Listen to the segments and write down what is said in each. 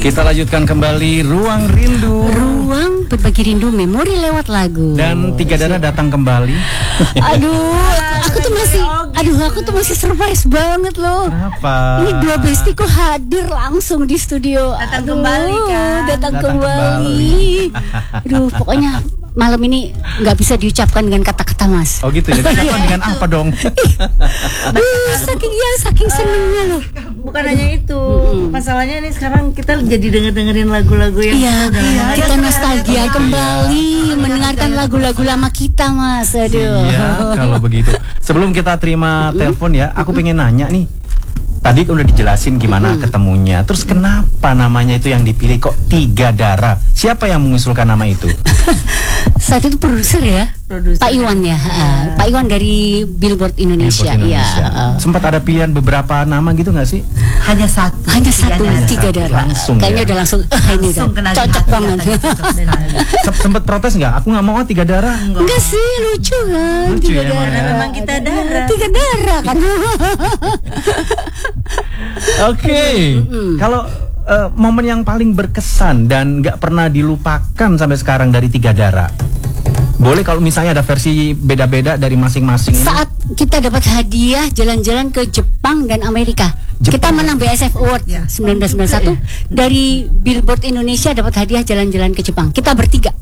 Kita lanjutkan kembali Ruang Rindu. Ruang berbagi rindu memori lewat lagu. Dan Tiga Darah datang kembali. Aku tuh masih surprise banget loh. Kenapa? Ini dua bestiku hadir langsung di studio. Datang kembali kan? Datang kembali. Aduh, pokoknya malam ini nggak bisa diucapkan dengan kata-kata, Mas. Oh gitu ya. Diucapkan dengan apa dong? Saking senengnya loh. Bukan hanya itu, masalahnya ini sekarang kita jadi dengerin lagu-lagu yang kita nostalgia kembali mendengarkan lagu-lagu lama kita, Mas. Aduh. Iya, kalau begitu. Sebelum kita terima telepon ya, aku pengen nanya nih. Tadi udah dijelasin gimana ketemunya. Terus kenapa namanya itu yang dipilih kok Tiga Darah? Siapa yang mengusulkan nama itu? Saat itu produser ya, Pak Iwan ya, Pak Iwan dari Billboard Indonesia. Sempat ada pilihan beberapa nama gitu nggak sih? hanya satu, Tiga Darah. Langsung kayaknya ya? udah langsung ini udah cocok banget. Sempet protes nggak? Aku nggak mau Tiga Darah. Enggak sih, lucu kan? Lucu Tiga ya, Darah. emang ya? Memang kita darah. Tiga Darah kan. Oke. Kalau momen yang paling berkesan dan nggak pernah dilupakan sampai sekarang dari Tiga Darah, boleh kalau misalnya ada versi beda-beda dari masing-masing. Saat kita dapat hadiah jalan-jalan ke Jepang dan Amerika. Kita menang BSF Award 1991 dari Billboard Indonesia, dapat hadiah jalan-jalan ke Jepang. Kita bertiga.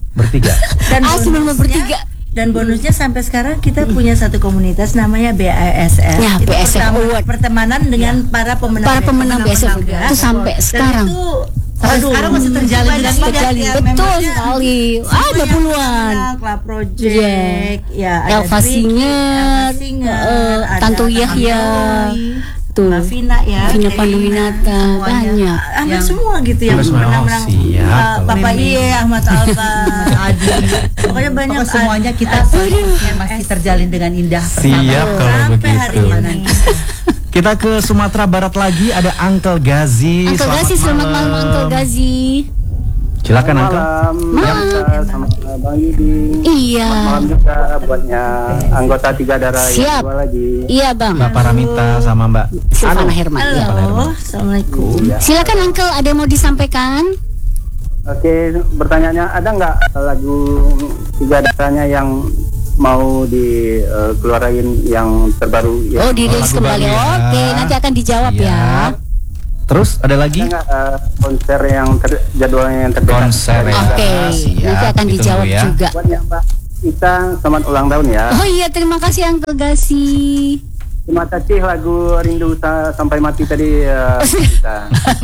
Dan bonusnya sampai sekarang kita punya satu komunitas namanya BASF. Ya, itu BASF Award. Pertemanan dengan para pemenang BASF itu sampai sekarang. Sekarang masih terjalin dan betul sekali. Ada puluhan. Club Project, ya ada Elva Singer, Tanto Yahya, tuh Vina ya, Vina Panduwinata, banyak. Hampir semua gitu yang menang-menang. Papa Iye, Ahmad Alba, Adi. Pokoknya banyak. Semuanya kita masih terjalin dengan indah. Siap kalau sampai hari begitu. ini. Kita ke Sumatera Barat lagi, ada Uncle Gazi. Selamat malam Uncle Gazi. Silakan Uncle. Sama Bang Yudi. Iya. Malam juga buatnya anggota Tiga Darah Siap. yang dua lagi. Iya Bang. Bapak Ramita sama Mbak Silvana Herman. Ya. Halo, assalamualaikum. Silakan Uncle, ada yang mau disampaikan? Oke, pertanyaannya ada nggak lagu Tiga Darahnya yang mau dikeluarin yang terbaru? Oh, dirilis kembali. baru ya. Oke, nanti akan dijawab ya. Terus ada lagi? Ada nggak konser yang jadwalnya yang terdekat? Konser ya. Oke, Siap, nanti akan ditunggu dijawab ya. juga. Buatnya Mbak Ita, selamat ulang tahun ya. Oh iya, terima kasih Uncle Gazi. Terima kasih lagu Rindu Sampai Mati tadi. Kita.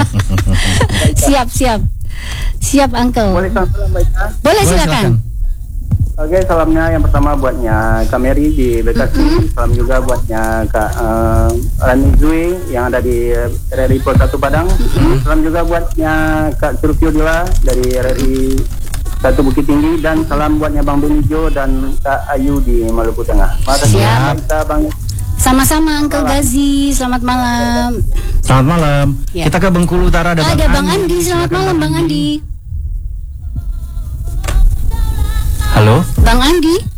Siap Uncle. Boleh salam Mbak Ita? Boleh silakan. Oke, salamnya yang pertama buatnya Kak Mary di Bekasi, salam juga buatnya Kak Rani Zui yang ada di RRI Pos 1 Padang, salam juga buatnya Kak Surfio Dila dari RRI 1 Bukit Tinggi, dan salam buatnya Bang Benijo dan Kak Ayu di Maluku Tengah. Makasih Siap. kita Bang. Sama-sama Uncle Gazi, selamat malam. Selamat malam. Ya. Kita ke Bengkulu Utara, ada Bang Andi, selamat malam Bang Andi. Halo. Bang Andi.